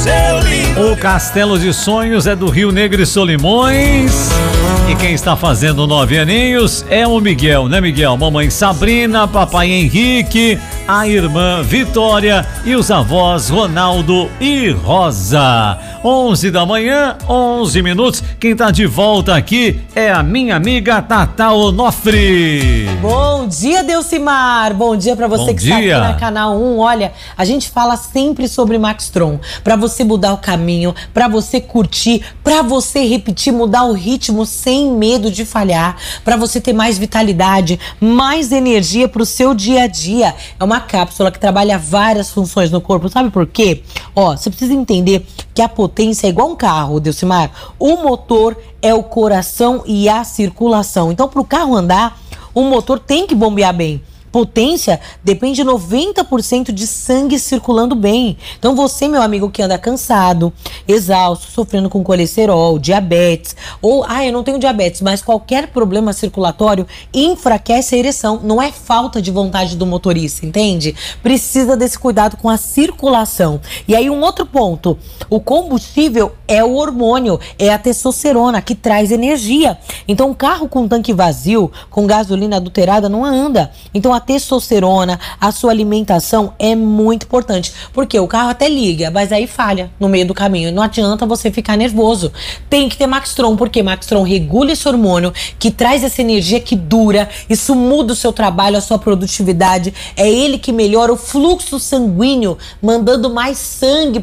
seu lindo. O Castelo de Sonhos é do Rio Negro e Solimões. E quem está fazendo 9 aninhos é o Miguel, né, Miguel? Mamãe Sabrina, papai Henrique, a irmã Vitória e os avós Ronaldo e Rosa. 11 da manhã, 11 minutos. Quem tá de volta aqui é a minha amiga Tata Onofre. Bom dia, Delcimar. Bom dia pra você que está aqui na Canal 1. Olha, a gente fala sempre sobre Maxtron. Pra você mudar o caminho, pra você curtir, pra você repetir, mudar o ritmo sem medo de falhar, pra você ter mais vitalidade, mais energia pro seu dia a dia. É uma cápsula que trabalha várias funções no corpo. Sabe por quê? Ó, você precisa entender que a potência é igual um carro, Delcimar. O motor é o coração e a circulação. Então, pro carro andar, o motor tem que bombear bem. Potência depende de 90% de sangue circulando bem. Então você, meu amigo, que anda cansado, exausto, sofrendo com colesterol, diabetes, ou, eu não tenho diabetes, mas qualquer problema circulatório enfraquece a ereção. Não é falta de vontade do motorista, entende? Precisa desse cuidado com a circulação. E aí um outro ponto, o combustível é o hormônio, é a testosterona que traz energia. Então um carro com tanque vazio, com gasolina adulterada, não anda. Então a testosterona, a sua alimentação é muito importante, porque o carro até liga, mas aí falha no meio do caminho. Não adianta você ficar nervoso. Tem que ter Maxtron, porque Maxtron regula esse hormônio que traz essa energia que dura. Isso muda o seu trabalho, a sua produtividade. É ele que melhora o fluxo sanguíneo, mandando mais sangue